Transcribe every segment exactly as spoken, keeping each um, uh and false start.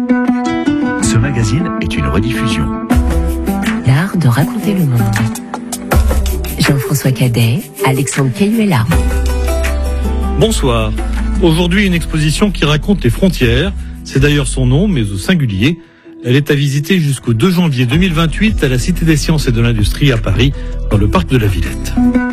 Ce magazine est une rediffusion. L'art de raconter le monde. Jean-François Cadet, Alexandre Cayuela. Bonsoir. Aujourd'hui, une exposition qui raconte les frontières. C'est d'ailleurs son nom, mais au singulier. Elle est à visiter jusqu'au deux janvier deux mille vingt-huit à la Cité des Sciences et de l'Industrie à Paris, dans le parc de la Villette.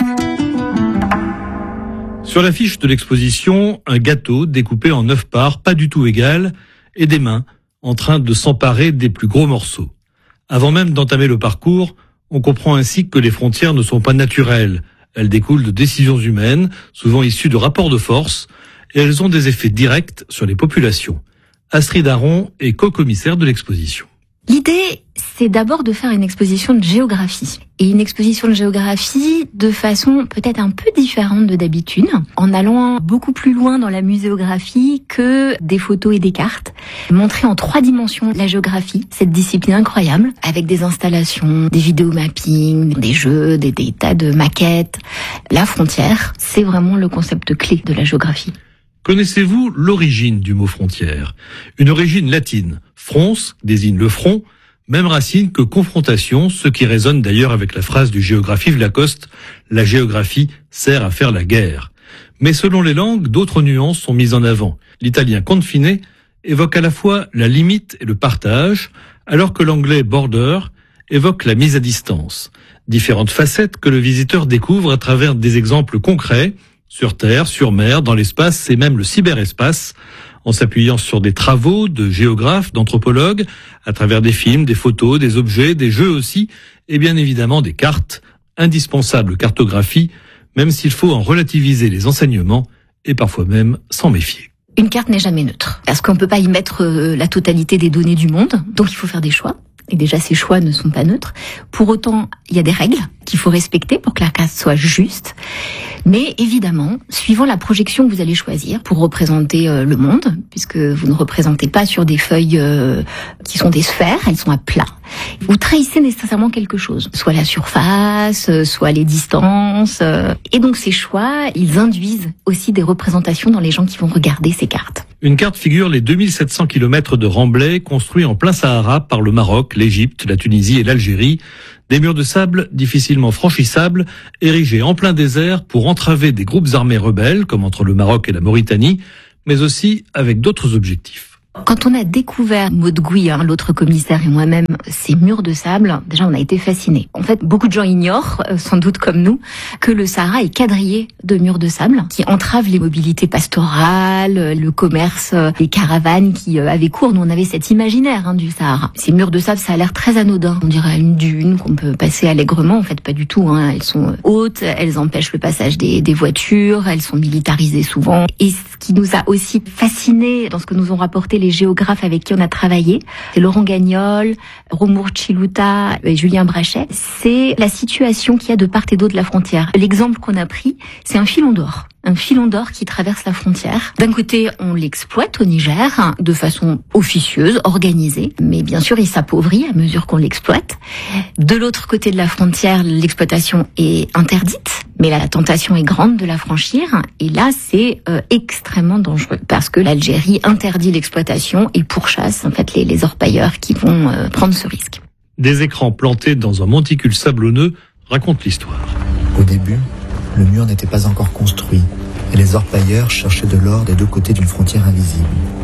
Sur l'affiche de l'exposition, un gâteau découpé en neuf parts, pas du tout égales, et des mains en train de s'emparer des plus gros morceaux. Avant même d'entamer le parcours, on comprend ainsi que les frontières ne sont pas naturelles. Elles découlent de décisions humaines, souvent issues de rapports de force, et elles ont des effets directs sur les populations. Astrid Aron est co-commissaire de l'exposition. L'idée, c'est d'abord de faire une exposition de géographie. Et une exposition de géographie de façon peut-être un peu différente de d'habitude, en allant beaucoup plus loin dans la muséographie que des photos et des cartes. Montrer en trois dimensions la géographie, cette discipline incroyable, avec des installations, des vidéomappings, des jeux, des, des tas de maquettes. La frontière, c'est vraiment le concept clé de la géographie. Connaissez-vous l'origine du mot frontière ? Une origine latine. Frons désigne le front, même racine que confrontation, ce qui résonne d'ailleurs avec la phrase du géographe Yves Lacoste, la géographie sert à faire la guerre. Mais selon les langues, d'autres nuances sont mises en avant. L'italien confine évoque à la fois la limite et le partage, alors que l'anglais border évoque la mise à distance. Différentes facettes que le visiteur découvre à travers des exemples concrets, sur Terre, sur mer, dans l'espace et même le cyberespace, en s'appuyant sur des travaux de géographes, d'anthropologues, à travers des films, des photos, des objets, des jeux aussi, et bien évidemment des cartes, indispensable cartographie, même s'il faut en relativiser les enseignements et parfois même s'en méfier. Une carte n'est jamais neutre, parce qu'on ne peut pas y mettre la totalité des données du monde, donc il faut faire des choix. Et déjà, ces choix ne sont pas neutres. Pour autant, il y a des règles qu'il faut respecter pour que la carte soit juste. Mais évidemment, suivant la projection que vous allez choisir pour représenter euh, le monde, puisque vous ne représentez pas sur des feuilles euh, qui sont des sphères, elles sont à plat, vous trahissez nécessairement quelque chose. Soit la surface, euh, soit les distances. Euh, et donc ces choix, ils induisent aussi des représentations dans les gens qui vont regarder ces cartes. Une carte figure les deux mille sept cents kilomètres de remblais construits en plein Sahara par le Maroc, l'Égypte, la Tunisie et l'Algérie. Des murs de sable difficilement franchissables, érigés en plein désert pour entraver des groupes armés rebelles, comme entre le Maroc et la Mauritanie, mais aussi avec d'autres objectifs. Quand on a découvert Maud Gouy, hein, l'autre commissaire et moi-même, ces murs de sable, déjà on a été fascinés. En fait, beaucoup de gens ignorent, euh, sans doute comme nous, que le Sahara est quadrillé de murs de sable qui entravent les mobilités pastorales, le commerce, euh, les caravanes qui euh, avaient cours. Nous, on avait cet imaginaire hein, du Sahara. Ces murs de sable, ça a l'air très anodin. On dirait une dune qu'on peut passer allègrement. En fait, pas du tout. Hein. Elles sont hautes, elles empêchent le passage des, des voitures, elles sont militarisées souvent. Et ce qui nous a aussi fascinés dans ce que nous ont rapporté les les géographes avec qui on a travaillé, c'est Laurent Gagnol, Romour Chiluta et Julien Brachet, c'est la situation qu'il y a de part et d'autre de la frontière. L'exemple qu'on a pris, c'est un filon d'or. Un filon d'or qui traverse la frontière. D'un côté, on l'exploite au Niger de façon officieuse, organisée, mais bien sûr, il s'appauvrit à mesure qu'on l'exploite. De l'autre côté de la frontière, l'exploitation est interdite, mais la tentation est grande de la franchir. Et là, c'est euh, extrêmement dangereux parce que l'Algérie interdit l'exploitation et pourchasse en fait les, les orpailleurs qui vont euh, prendre ce risque. Des écrans plantés dans un monticule sablonneux racontent l'histoire. Au début, le mur n'était pas encore construit et les orpailleurs cherchaient de l'or des deux côtés d'une frontière invisible.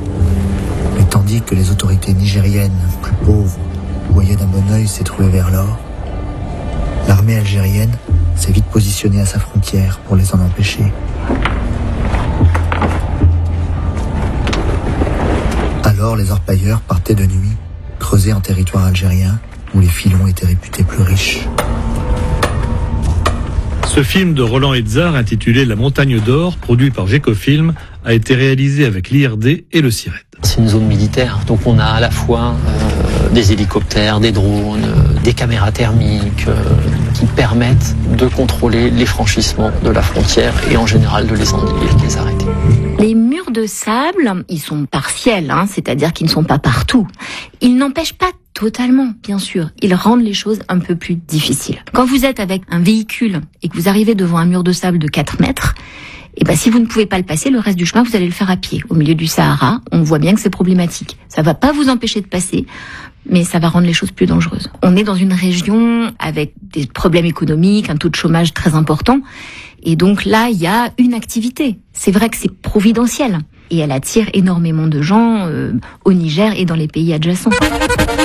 Mais tandis que les autorités nigériennes, plus pauvres, voyaient d'un bon œil s'étrouver vers l'or, l'armée algérienne s'est vite positionnée à sa frontière pour les en empêcher. Alors les orpailleurs partaient de nuit, creuser en territoire algérien où les filons étaient réputés plus riches. Ce film de Roland Edzard, intitulé La Montagne d'Or, produit par Gécofilm, a été réalisé avec l'I R D et le CIRED. C'est une zone militaire, donc on a à la fois euh, des hélicoptères, des drones, euh, des caméras thermiques euh, qui permettent de contrôler les franchissements de la frontière et en général de les endiguer, de les arrêter. Les murs de sable, ils sont partiels, hein, c'est-à-dire qu'ils ne sont pas partout. Ils n'empêchent pas totalement, bien sûr. Ils rendent les choses un peu plus difficiles. Quand vous êtes avec un véhicule et que vous arrivez devant un mur de sable de quatre mètres, Et ben si vous ne pouvez pas le passer, le reste du chemin vous allez le faire à pied. Au milieu du Sahara, on voit bien que c'est problématique. Ça va pas vous empêcher de passer, mais ça va rendre les choses plus dangereuses. On est dans une région avec des problèmes économiques, un taux de chômage très important, et donc là il y a une activité. C'est vrai que c'est providentiel et elle attire énormément de gens euh, au Niger et dans les pays adjacents.